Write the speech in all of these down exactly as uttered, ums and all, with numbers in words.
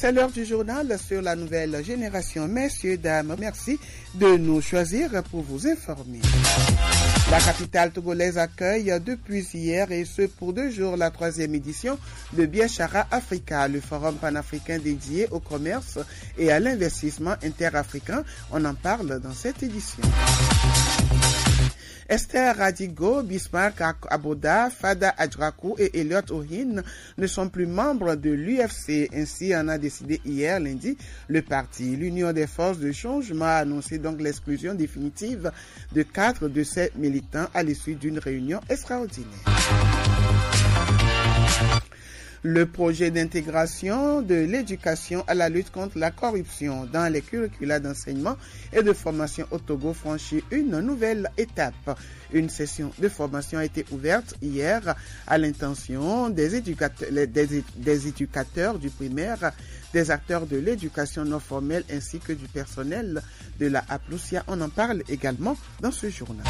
C'est l'heure du journal sur la nouvelle génération. Messieurs, dames, merci de nous choisir pour vous informer. La capitale togolaise accueille depuis hier et ce pour deux jours la troisième édition de Biashara Africa, le forum panafricain dédié au commerce et à l'investissement interafricain. On en parle dans cette édition. Esther Radigo, Bismarck Aboda, Fada Adjrakou et Elliot Ohin ne sont plus membres de l'U F C. Ainsi en a décidé hier lundi le parti. L'Union des forces de changement a annoncé donc l'exclusion définitive de quatre de ses militants à l'issue d'une réunion extraordinaire. Le projet d'intégration de l'éducation à la lutte contre la corruption dans les curricula d'enseignement et de formation au Togo franchit une nouvelle étape. Une session de formation a été ouverte hier à l'intention des éducateurs, des, des éducateurs du primaire, des acteurs de l'éducation non formelle ainsi que du personnel de la Aplousia. On en parle également dans ce journal.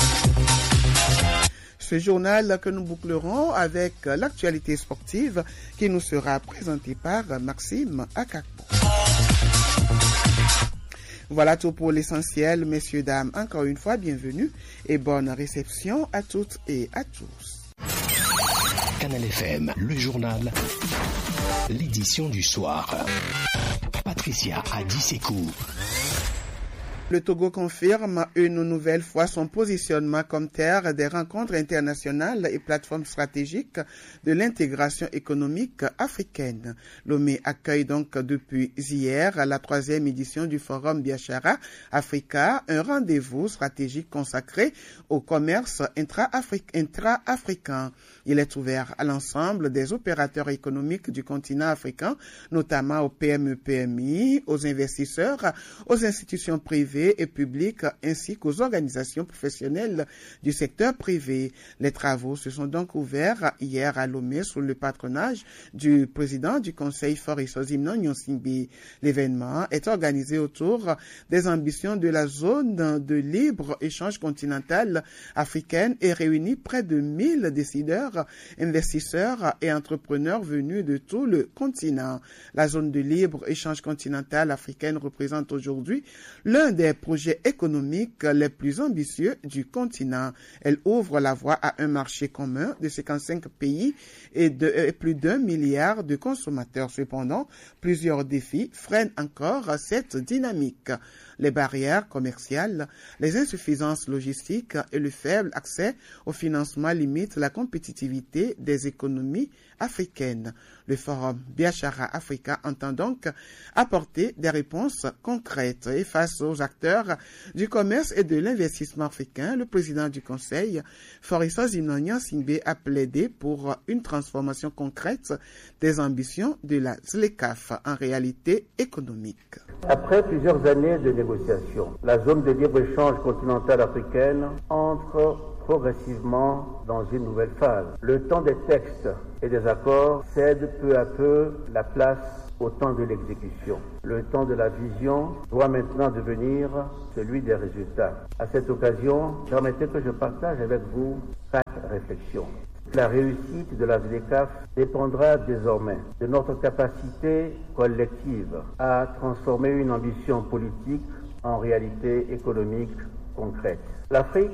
Ce journal que nous bouclerons avec l'actualité sportive qui nous sera présentée par Maxime Akakbo. Voilà tout pour l'essentiel, messieurs, dames. Encore une fois, bienvenue et bonne réception à toutes et à tous. Canal F M, le journal, l'édition du soir. Patricia Adissekou. Le Togo confirme une nouvelle fois son positionnement comme terre des rencontres internationales et plateformes stratégiques de l'intégration économique africaine. Lomé accueille donc depuis hier la troisième édition du Forum Biashara Africa, un rendez-vous stratégique consacré au commerce intra-africain. Il est ouvert à l'ensemble des opérateurs économiques du continent africain, notamment aux P M E P M I, aux investisseurs, aux institutions privées et publiques ainsi qu'aux organisations professionnelles du secteur privé. Les travaux se sont donc ouverts hier à Lomé sous le patronage du président du Conseil Faure Sozimnon Nyonsimbi. L'événement est organisé autour des ambitions de la zone de libre-échange continentale africaine et réunit près de mille décideurs, investisseurs et entrepreneurs venus de tout le continent. La zone de libre-échange continentale africaine représente aujourd'hui l'un des projets économiques les plus ambitieux du continent. Elle ouvre la voie à un marché commun de cinquante-cinq pays et de et plus d'un milliard de consommateurs. Cependant, plusieurs défis freinent encore cette dynamique. Les barrières commerciales, les insuffisances logistiques et le faible accès au financement limitent la compétitivité des économies africaines. Le Forum Biashara Africa entend donc apporter des réponses concrètes et face aux acteurs du commerce et de l'investissement africain. Le président du Conseil, Faure Sozimnon Nyonsimbi, a plaidé pour une transformation concrète des ambitions de la Z L E C A F en réalité économique. Après plusieurs années de négociations, la zone de libre-échange continentale africaine entre progressivement dans une nouvelle phase. Le temps des textes et des accords cède peu à peu la place au temps de l'exécution. Le temps de la vision doit maintenant devenir celui des résultats. À cette occasion, permettez que je partage avec vous quatre réflexions. La réussite de la Z L E C A F dépendra désormais de notre capacité collective à transformer une ambition politique en réalité économique concrète. L'Afrique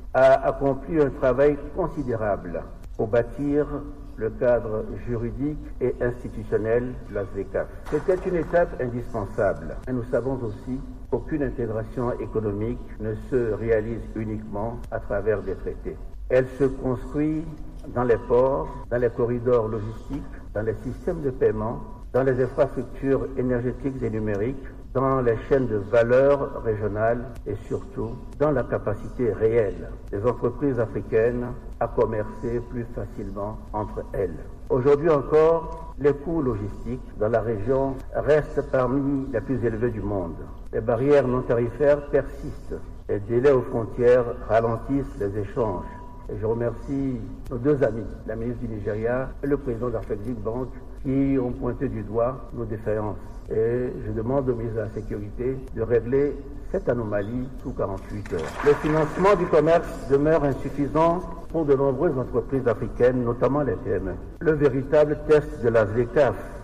a accompli un travail considérable pour bâtir le cadre juridique et institutionnel de la Z L E C A F. C'était une étape indispensable. Et nous savons aussi qu'aucune intégration économique ne se réalise uniquement à travers des traités. Elle se construit dans les ports, dans les corridors logistiques, dans les systèmes de paiement, dans les infrastructures énergétiques et numériques, dans les chaînes de valeur régionales et surtout dans la capacité réelle des entreprises africaines à commercer plus facilement entre elles. Aujourd'hui encore, les coûts logistiques dans la région restent parmi les plus élevés du monde. Les barrières non tarifaires persistent. Les délais aux frontières ralentissent les échanges. Et je remercie nos deux amis, la ministre du Nigeria et le président d'Afrique Bank, qui ont pointé du doigt nos défaillances. Et je demande au ministre de la Sécurité de régler cette anomalie sous quarante-huit heures. Le financement du commerce demeure insuffisant pour de nombreuses entreprises africaines, notamment les P M E. Le véritable test de la Z L E C A F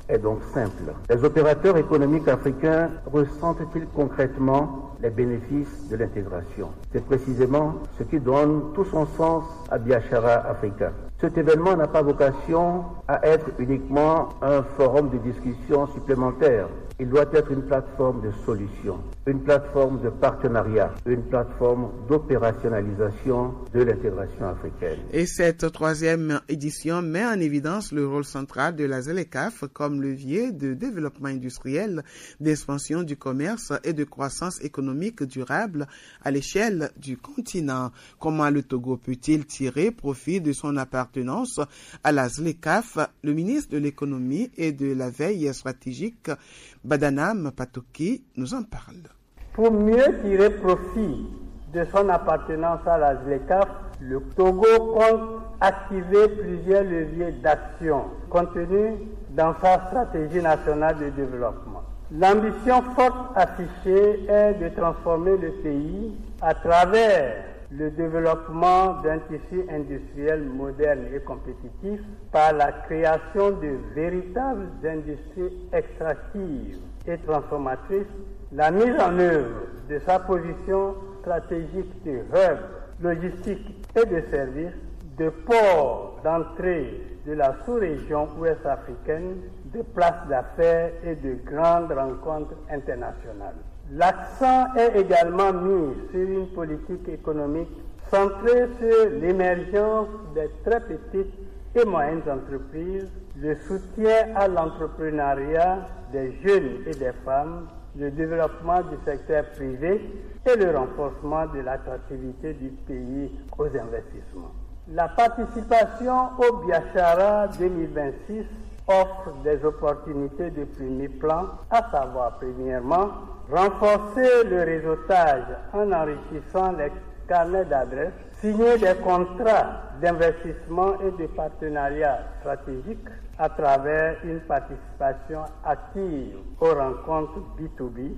est donc simple. Les opérateurs économiques africains ressentent-ils concrètement les bénéfices de l'intégration? C'est précisément ce qui donne tout son sens à Biashara Africa. Cet événement n'a pas vocation à être uniquement un forum de discussion supplémentaire. Il doit être une plateforme de solutions, une plateforme de partenariat, une plateforme d'opérationnalisation de l'intégration africaine. Et cette troisième édition met en évidence le rôle central de la ZLECAf comme levier de développement industriel, d'expansion du commerce et de croissance économique durable à l'échelle du continent. Comment le Togo peut-il tirer profit de son appartenance à la ZLECAf? Le ministre de l'économie et de la veille stratégique, Badanam Patoki, nous en parle. Pour mieux tirer profit de son appartenance à la ZLECAf, le Togo compte activer plusieurs leviers d'action contenus dans sa stratégie nationale de développement. L'ambition forte affichée est de transformer le pays à travers le développement d'un tissu industriel moderne et compétitif par la création de véritables industries extractives et transformatrices, la mise en œuvre de sa position stratégique de hub logistique et de services, de port d'entrée de la sous-région ouest africaine, de places d'affaires et de grandes rencontres internationales. L'accent est également mis sur une politique économique centrée sur l'émergence des très petites et moyennes entreprises, le soutien à l'entrepreneuriat des jeunes et des femmes, le développement du secteur privé et le renforcement de l'attractivité du pays aux investissements. La participation au Biashara deux mille vingt-six offre des opportunités de premier plan, à savoir premièrement renforcer le réseautage en enrichissant les carnets d'adresses, signer des contrats d'investissement et de partenariat stratégiques à travers une participation active aux rencontres B deux B.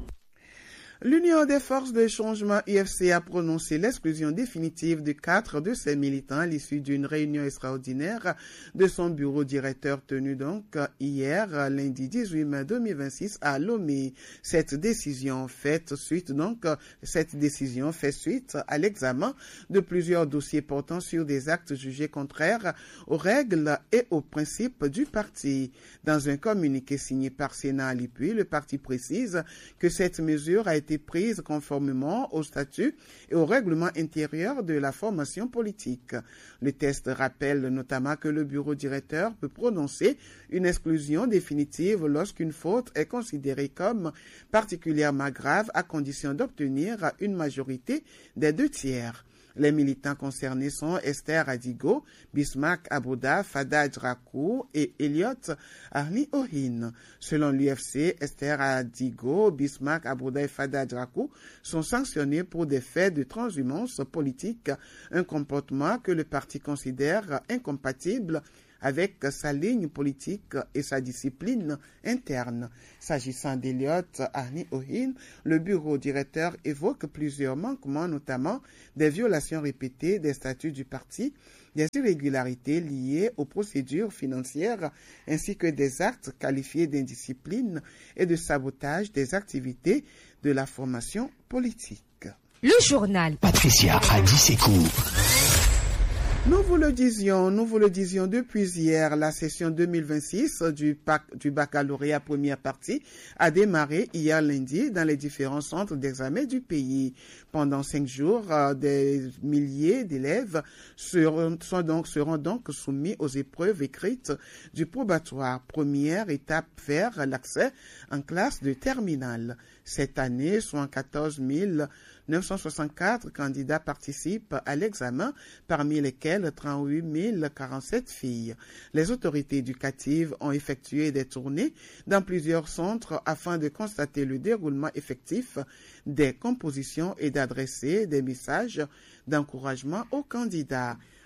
L'Union des forces de changement U F C a prononcé l'exclusion définitive de quatre de ses militants à l'issue d'une réunion extraordinaire de son bureau directeur tenue donc hier, lundi dix-huit mai deux mille vingt-six à Lomé. Cette décision fait suite donc, cette décision fait suite à l'examen de plusieurs dossiers portant sur des actes jugés contraires aux règles et aux principes du parti. Dans un communiqué signé par Sénat Alipui, le parti précise que cette mesure a été prise conformément au statut et au règlement intérieur de la formation politique. Le texte rappelle notamment que le bureau directeur peut prononcer une exclusion définitive lorsqu'une faute est considérée comme particulièrement grave à condition d'obtenir une majorité des deux tiers. Les militants concernés sont Esther Adigo, Bismarck Abouda, Fada Drakou et Elliot Arni Ohin. Selon l'U F C, Esther Adigo, Bismarck Abouda et Fada Drakou sont sanctionnés pour des faits de transhumance politique, un comportement que le parti considère incompatible avec sa ligne politique et sa discipline interne. S'agissant d'Elliot Arni Ohin, le bureau directeur évoque plusieurs manquements, notamment des violations répétées des statuts du parti, des irrégularités liées aux procédures financières, ainsi que des actes qualifiés d'indiscipline et de sabotage des activités de la formation politique. Le journal Patricia Adissekou. Nous vous le disions, nous vous le disions depuis hier, la session deux mille vingt-six du, bac, du baccalauréat première partie a démarré hier lundi dans les différents centres d'examen du pays. Pendant cinq jours, euh, des milliers d'élèves seront, sont donc, seront donc soumis aux épreuves écrites du probatoire, première étape vers l'accès en classe de terminale. Cette année, soixante-quatorze mille neuf cent soixante-quatre candidats participent à l'examen, parmi lesquels trente-huit mille quarante-sept filles. Les autorités éducatives ont effectué des tournées dans plusieurs centres afin de constater le déroulement effectif des compositions et d'adresser des messages d'encouragement aux candidats.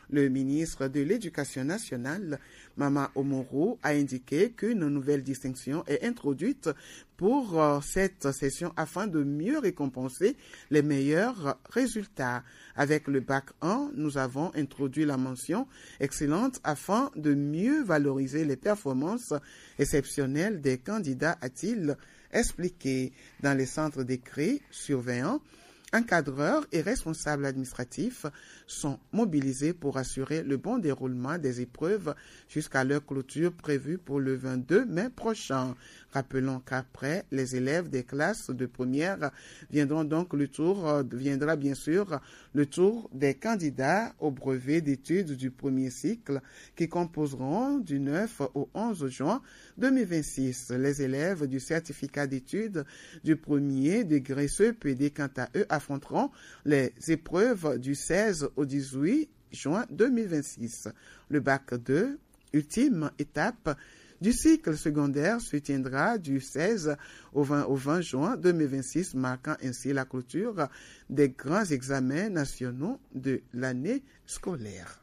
Le ministre de l'Éducation nationale, Mama Omoro, a indiqué qu'une nouvelle distinction est introduite pour euh, cette session afin de mieux récompenser les meilleurs résultats. Avec le bac un, nous avons introduit la mention excellente afin de mieux valoriser les performances exceptionnelles des candidats, a-t-il expliqué. Dans les centres d'écrit, surveillants, encadreurs et responsables administratifs sont mobilisés pour assurer le bon déroulement des épreuves jusqu'à leur clôture prévue pour le vingt-deux mai prochain. Rappelons qu'après, les élèves des classes de première viendront donc le tour, viendra bien sûr le tour des candidats au brevet d'études du premier cycle qui composeront du neuf au onze juin deux mille vingt-six. Les élèves du certificat d'études du premier degré C E P D, quant à eux, affronteront les épreuves du seize au dix-huit juin deux mille vingt-six. Le bac deux, ultime étape du cycle secondaire, se tiendra du seize au vingt, au vingt juin deux mille vingt-six, marquant ainsi la clôture des grands examens nationaux de l'année scolaire.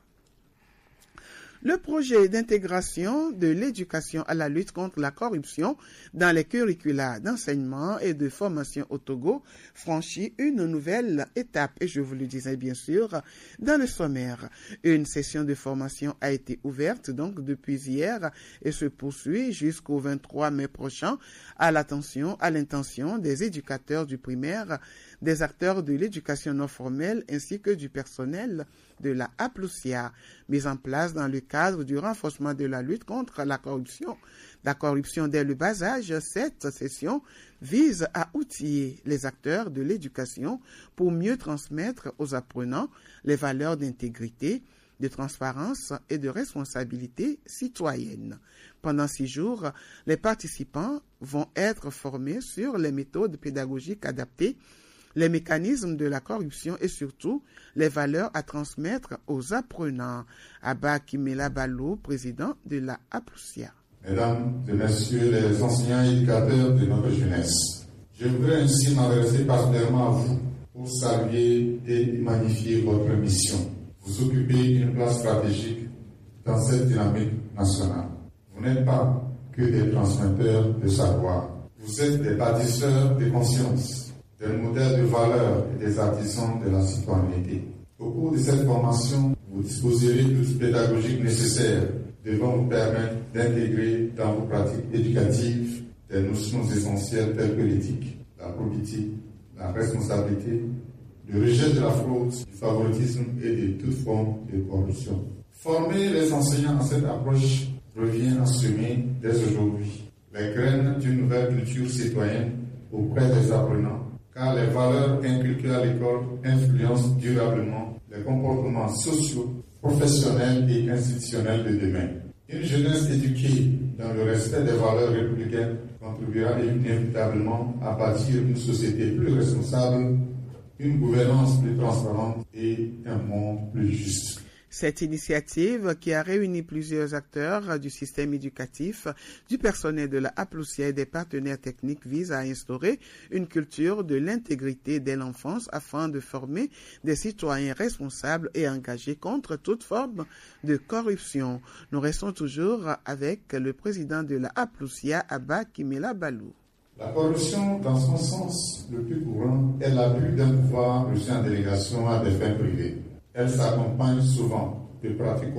Le projet d'intégration de l'éducation à la lutte contre la corruption dans les curricula d'enseignement et de formation au Togo franchit une nouvelle étape, et je vous le disais bien sûr dans le sommaire. Une session de formation a été ouverte donc depuis hier et se poursuit jusqu'au vingt-trois mai prochain à l'attention, à l'intention des éducateurs du primaire, des acteurs de l'éducation non formelle ainsi que du personnel de la APLUSIA, mise en place dans le cadre du renforcement de la lutte contre la corruption. La corruption dès le bas âge, cette session vise à outiller les acteurs de l'éducation pour mieux transmettre aux apprenants les valeurs d'intégrité, de transparence et de responsabilité citoyenne. Pendant six jours, les participants vont être formés sur les méthodes pédagogiques adaptées, les mécanismes de la corruption et surtout les valeurs à transmettre aux apprenants. Abba Kimela Balou, président de la APLUSIA. Mesdames et messieurs les enseignants et éducateurs de notre jeunesse, je voudrais ainsi m'adresser particulièrement à vous pour saluer et magnifier votre mission. Vous occupez une place stratégique dans cette dynamique nationale. Vous n'êtes pas que des transmetteurs de savoir. Vous êtes des bâtisseurs de conscience, des modèles de valeurs et des artisans de la citoyenneté. Au cours de cette formation, vous disposerez d'outils pédagogiques nécessaires devant vous permettre d'intégrer dans vos pratiques éducatives des notions essentielles telles que l'éthique, la probité, la responsabilité, le rejet de la fraude, du favoritisme et de toute forme de corruption. Former les enseignants à cette approche revient à semer dès aujourd'hui les graines d'une nouvelle culture citoyenne auprès des apprenants, car les valeurs inculquées à l'école influencent durablement les comportements sociaux, professionnels et institutionnels de demain. Une jeunesse éduquée dans le respect des valeurs républicaines contribuera inévitablement à bâtir une société plus responsable, une gouvernance plus transparente et un monde plus juste. Cette initiative, qui a réuni plusieurs acteurs du système éducatif, du personnel de la APLUSIA et des partenaires techniques, vise à instaurer une culture de l'intégrité dès l'enfance afin de former des citoyens responsables et engagés contre toute forme de corruption. Nous restons toujours avec le président de la APLUSIA, Abba Kimela Balou. La corruption, dans son sens le plus courant, est l'abus d'un pouvoir reçu en délégation à des fins privées. Elle s'accompagne souvent de pratiques